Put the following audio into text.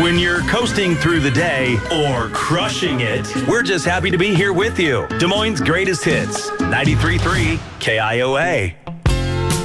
When you're coasting through the day or crushing it, we're just happy to be here with you. Des Moines' greatest hits, 93.3 KIOA.